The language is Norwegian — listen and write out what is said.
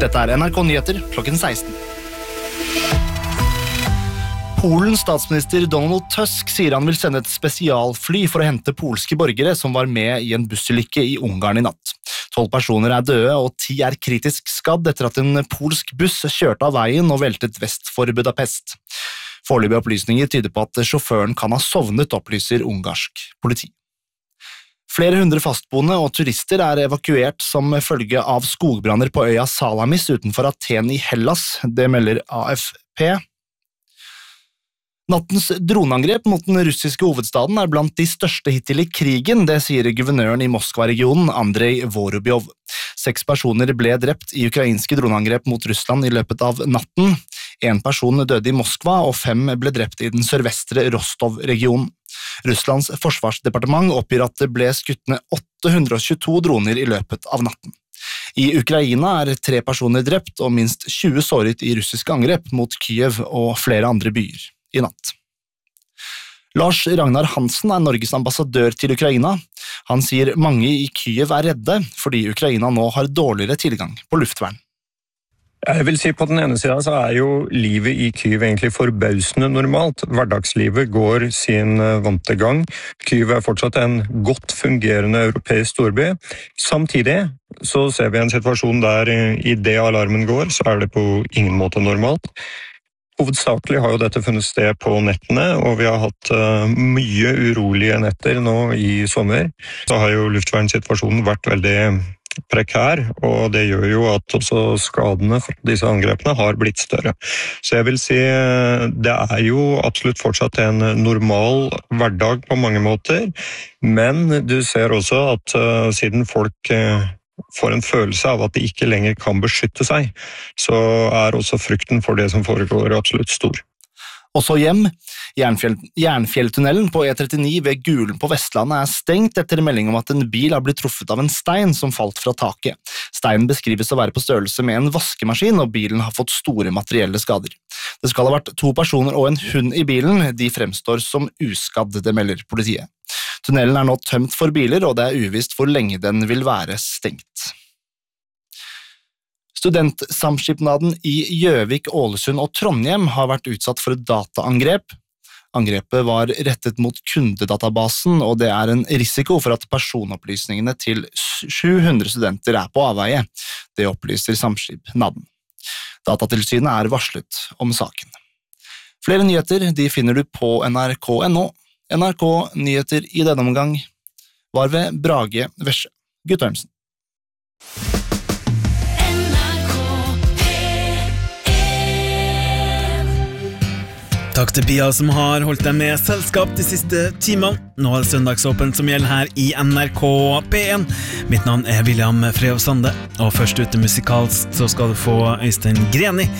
Dette NRK Nyheter klokken 16. Polens statsminister Donald Tusk sier han vil sende et spesialfly for å hente polske borgere som var med i en bussulykke i Ungarn i natt. 12 personer døde og 10 kritisk skadd etter at en polsk buss kjørte av veien og veltet vest for Budapest. Foreløpige opplysninger tyder på at sjåføren kan ha sovnet, opplyser ungarsk politi. Flere hundre fastboende og turister evakuert som følge av skogbranner på øya Salamis utenfor Aten i Hellas, det melder AFP. Nattens droneangrep mot den russiske hovedstaden blant de største hittil i krigen, det sier guvernøren i Moskva-regionen, Andrei Vorobjov. 6 personer ble drept i ukrainske droneangrep mot Russland i løpet av natten. 1 person døde i Moskva, og 5 ble drept i den sørvestre Rostov-regionen. Russlands forsvarsdepartement oppgir at det ble skutt ned 822 droner i løpet av natten. I Ukraina 3 personer drept og minst 20 såret i russiske angrep mot Kyiv og flere andre byer i natt. Lars Ragnar Hansen Norges ambassadør til Ukraina. Han sier mange i Kyiv redde fordi Ukraina nå har dårligere tilgang på luftvern. Jeg vil si på den ene siden så jo livet i Kyiv egentlig forbausende normalt. Hverdagslivet går sin vante gang. Kyiv fortsatt en godt fungerende europeisk storby. Samtidig så ser vi en situasjon der i det alarmen går, så det på ingen måte normalt. Hovedsakelig har jo dette funnet sted på nettene, og vi har hatt mye urolige netter nå i sommer. Så har jo luftvernsituasjonen vært veldig prekær, og det gjør jo at også skadene fra disse angrepene har blitt større. Så jeg vil si det jo absolutt fortsatt en normal hverdag på mange måter, men du ser også at siden folk får en følelse av at de ikke lenger kan beskytte seg, så også frykten for det som foregår absolutt stor. Også hjem. Jernfjelltunnelen på E39 ved Gulen på Vestlandet stengt etter melding om at en bil har blitt truffet av en stein som falt fra taket. Steinen beskrives å være på størrelse med en vaskemaskin, og bilen har fått store materielle skader. Det skal ha vært 2 personer og en hund i bilen. De fremstår som uskadd, det melder politiet. Tunnelen nå tømt for biler, og det uvisst hvor lenge den vil være stengt. Studentsamskipnaden i Gjøvik, Ålesund og Trondheim har vært utsatt for et dataangrep. Angrepet var rettet mot kundedatabasen, og det en risiko for at personopplysningene til 700 studenter på avveie. Det opplyser samskipnaden. Datatilsynet varslet om saken. Flere nyheter de finner du på nrk.no. NRK Nyheter i denne omgang var ved Brage Vesje Guttormsen. Takk til Pia som har holdt deg med selskap de siste timene. Nå det søndagsåpen som gjelder her i NRK P1. Mitt navn William Freo Sande, og først ute musikalsk så skal du få Øystein Greni